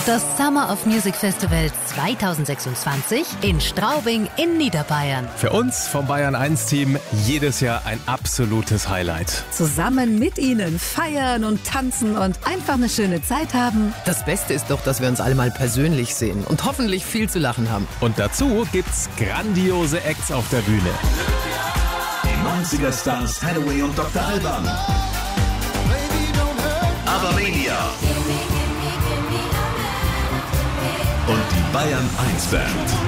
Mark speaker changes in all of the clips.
Speaker 1: Das Summer of Music Festival 2026 in Straubing in Niederbayern.
Speaker 2: Für uns vom Bayern 1 Team jedes Jahr ein absolutes Highlight.
Speaker 3: Zusammen mit Ihnen feiern und tanzen und einfach eine schöne Zeit haben.
Speaker 4: Das Beste ist doch, dass wir uns alle mal persönlich sehen und hoffentlich viel zu lachen haben.
Speaker 2: Und dazu gibt's grandiose Acts auf der Bühne.
Speaker 5: Die 90er Stars Hathaway und Dr. Alban. Abermania. Und die Bayern 1 Band.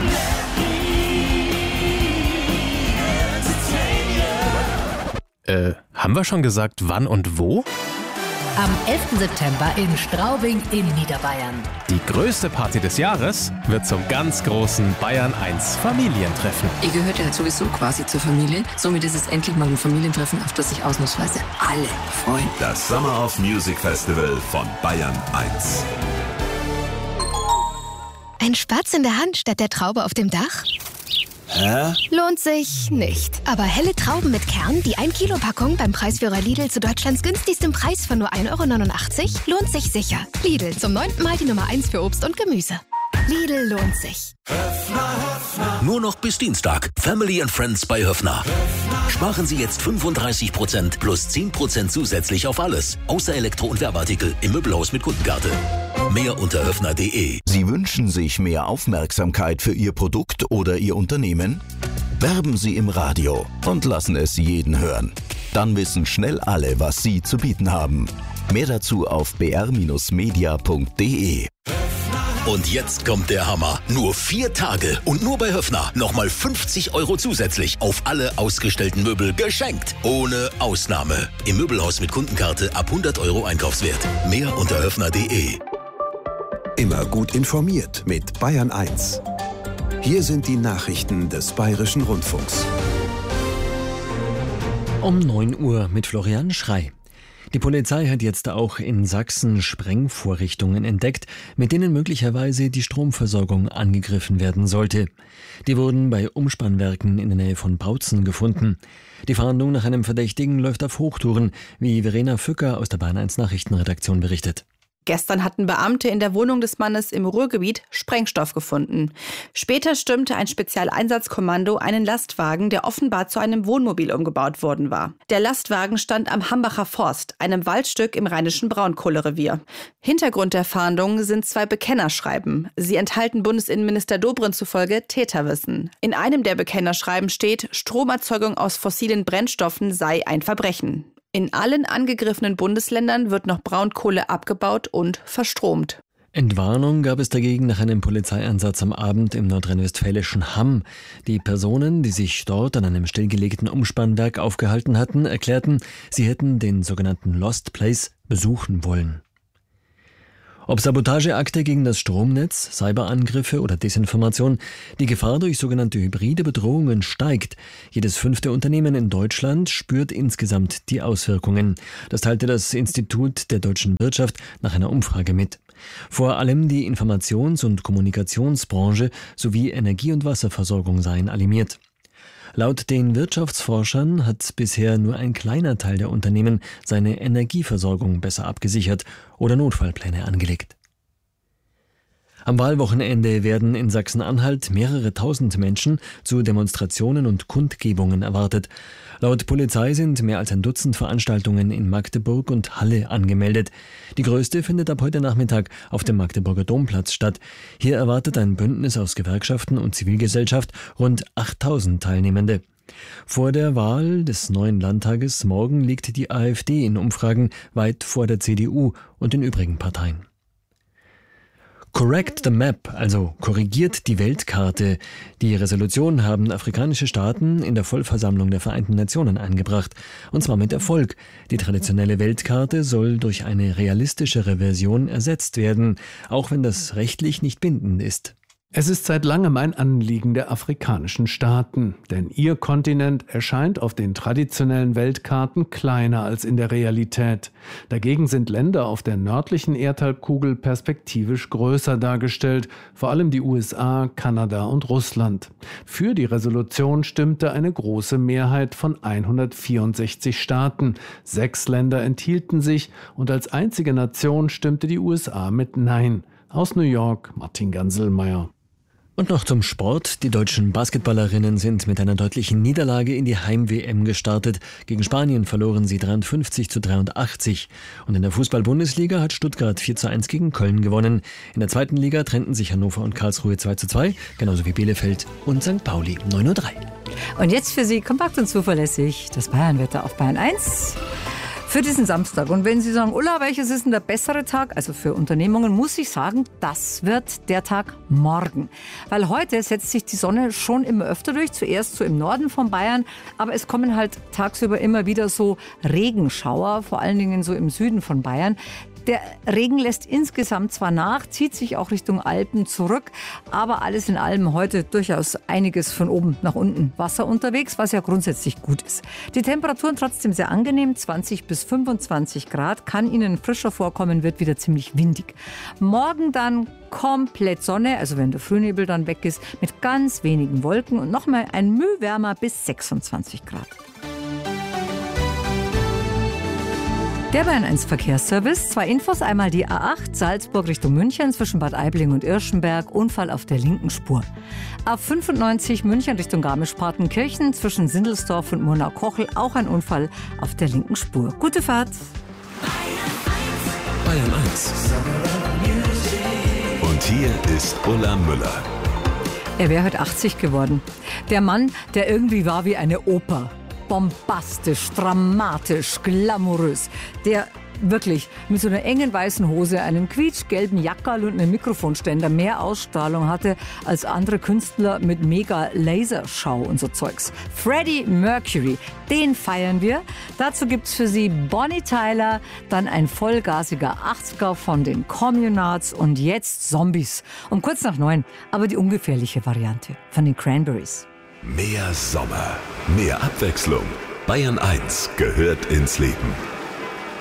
Speaker 2: Haben wir schon gesagt, wann und wo?
Speaker 1: Am 11. September in Straubing in Niederbayern.
Speaker 2: Die größte Party des Jahres wird zum ganz großen Bayern 1 Familientreffen.
Speaker 6: Ihr gehört ja sowieso quasi zur Familie. Somit ist es endlich mal ein Familientreffen, auf das sich ausnahmsweise alle freuen.
Speaker 5: Das Summer of Music Festival von Bayern 1.
Speaker 7: Ein Spatz in der Hand statt der Traube auf dem Dach?
Speaker 5: Hä?
Speaker 7: Lohnt sich nicht. Aber helle Trauben mit Kern, die 1-Kilo-Packung beim Preisführer Lidl zu Deutschlands günstigstem Preis von nur 1,89 € lohnt sich sicher. Lidl, zum 9. Mal die Nummer 1 für Obst und Gemüse. Lidl lohnt sich.
Speaker 8: Nur noch bis Dienstag. Family and Friends bei Höffner. Sparen Sie jetzt 35% plus 10% zusätzlich auf alles. Außer Elektro- und Werbeartikel im Möbelhaus mit Kundenkarte. Mehr unter höffner.de.
Speaker 9: Sie wünschen sich mehr Aufmerksamkeit für Ihr Produkt oder Ihr Unternehmen? Werben Sie im Radio und lassen es jeden hören. Dann wissen schnell alle, was Sie zu bieten haben. Mehr dazu auf br-media.de.
Speaker 8: Und jetzt kommt der Hammer. Nur 4 Tage und nur bei Höffner nochmal 50 € zusätzlich auf alle ausgestellten Möbel geschenkt. Ohne Ausnahme. Im Möbelhaus mit Kundenkarte ab 100 € Einkaufswert. Mehr unter höffner.de.
Speaker 10: Immer gut informiert mit Bayern 1. Hier sind die Nachrichten des Bayerischen Rundfunks.
Speaker 11: Um 9 Uhr mit Florian Schrey. Die Polizei hat jetzt auch in Sachsen Sprengvorrichtungen entdeckt, mit denen möglicherweise die Stromversorgung angegriffen werden sollte. Die wurden bei Umspannwerken in der Nähe von Bautzen gefunden. Die Fahndung nach einem Verdächtigen läuft auf Hochtouren, wie Verena Fücker aus der Bayern 1 Nachrichtenredaktion berichtet.
Speaker 12: Gestern hatten Beamte in der Wohnung des Mannes im Ruhrgebiet Sprengstoff gefunden. Später stürmte ein Spezialeinsatzkommando einen Lastwagen, der offenbar zu einem Wohnmobil umgebaut worden war. Der Lastwagen stand am Hambacher Forst, einem Waldstück im rheinischen Braunkohlerevier. Hintergrund der Fahndung sind 2 Bekennerschreiben. Sie enthalten Bundesinnenminister Dobrindt zufolge Täterwissen. In einem der Bekennerschreiben steht, Stromerzeugung aus fossilen Brennstoffen sei ein Verbrechen. In allen angegriffenen Bundesländern wird noch Braunkohle abgebaut und verstromt.
Speaker 11: Entwarnung gab es dagegen nach einem Polizeieinsatz am Abend im nordrhein-westfälischen Hamm. Die Personen, die sich dort an einem stillgelegten Umspannwerk aufgehalten hatten, erklärten, sie hätten den sogenannten Lost Place besuchen wollen. Ob Sabotageakte gegen das Stromnetz, Cyberangriffe oder Desinformation, die Gefahr durch sogenannte hybride Bedrohungen steigt. Jedes 5. Unternehmen in Deutschland spürt insgesamt die Auswirkungen. Das teilte das Institut der deutschen Wirtschaft nach einer Umfrage mit. Vor allem die Informations- und Kommunikationsbranche sowie Energie- und Wasserversorgung seien alarmiert. Laut den Wirtschaftsforschern hat bisher nur ein kleiner Teil der Unternehmen seine Energieversorgung besser abgesichert oder Notfallpläne angelegt. Am Wahlwochenende werden in Sachsen-Anhalt mehrere tausend Menschen zu Demonstrationen und Kundgebungen erwartet. Laut Polizei sind mehr als ein Dutzend Veranstaltungen in Magdeburg und Halle angemeldet. Die größte findet ab heute Nachmittag auf dem Magdeburger Domplatz statt. Hier erwartet ein Bündnis aus Gewerkschaften und Zivilgesellschaft rund 8000 Teilnehmende. Vor der Wahl des neuen Landtages morgen liegt die AfD in Umfragen weit vor der CDU und den übrigen Parteien. Correct the Map, also korrigiert die Weltkarte. Die Resolution haben afrikanische Staaten in der Vollversammlung der Vereinten Nationen eingebracht. Und zwar mit Erfolg. Die traditionelle Weltkarte soll durch eine realistischere Version ersetzt werden, auch wenn das rechtlich nicht bindend ist.
Speaker 13: Es ist seit langem ein Anliegen der afrikanischen Staaten, denn ihr Kontinent erscheint auf den traditionellen Weltkarten kleiner als in der Realität. Dagegen sind Länder auf der nördlichen Erdhalbkugel perspektivisch größer dargestellt, vor allem die USA, Kanada und Russland. Für die Resolution stimmte eine große Mehrheit von 164 Staaten. 6 Länder enthielten sich und als einzige Nation stimmte die USA mit Nein. Aus New York, Martin Ganselmeier.
Speaker 11: Und noch zum Sport. Die deutschen Basketballerinnen sind mit einer deutlichen Niederlage in die Heim-WM gestartet. Gegen Spanien verloren sie 53-83. Und in der Fußball-Bundesliga hat Stuttgart 4-1 gegen Köln gewonnen. In der zweiten Liga trennten sich Hannover und Karlsruhe 2-2, genauso wie Bielefeld und St. Pauli 9:03.
Speaker 3: Und jetzt für Sie kompakt und zuverlässig das Bayernwetter auf Bayern 1. Für diesen Samstag. Und wenn Sie sagen, Ulla, welches ist denn der bessere Tag? Also für Unternehmungen muss ich sagen, das wird der Tag morgen. Weil heute setzt sich die Sonne schon immer öfter durch. Zuerst so im Norden von Bayern. Aber es kommen halt tagsüber immer wieder so Regenschauer, vor allen Dingen so im Süden von Bayern. Der Regen lässt insgesamt zwar nach, zieht sich auch Richtung Alpen zurück, aber alles in allem heute durchaus einiges von oben nach unten Wasser unterwegs, was ja grundsätzlich gut ist. Die Temperaturen trotzdem sehr angenehm, 20 bis 25 Grad, kann Ihnen frischer vorkommen, wird wieder ziemlich windig. Morgen dann komplett Sonne, also wenn der Frühnebel dann weg ist, mit ganz wenigen Wolken und nochmal ein Mühe wärmer bis 26 Grad. Der Bayern 1 Verkehrsservice. 2 Infos. Einmal die A8 Salzburg Richtung München zwischen Bad Aibling und Irschenberg. Unfall auf der linken Spur. A95 München Richtung Garmisch-Partenkirchen zwischen Sindelsdorf und Murnau-Kochel. Auch ein Unfall auf der linken Spur. Gute Fahrt.
Speaker 8: Bayern 1. Und hier ist Ulla Müller.
Speaker 3: Er wäre heute 80 geworden. Der Mann, der irgendwie war wie eine Oper. Bombastisch, dramatisch, glamourös. Der wirklich mit so einer engen weißen Hose, einem quietschgelben Jackerl und einem Mikrofonständer mehr Ausstrahlung hatte als andere Künstler mit mega Laserschau und so Zeugs. Freddie Mercury, den feiern wir. Dazu gibt's für Sie Bonnie Tyler, dann ein vollgasiger 80er von den Communards und jetzt Zombies. Um kurz nach 9, aber die ungefährliche Variante von den Cranberries.
Speaker 5: Mehr Sommer, mehr Abwechslung. Bayern 1 gehört ins Leben.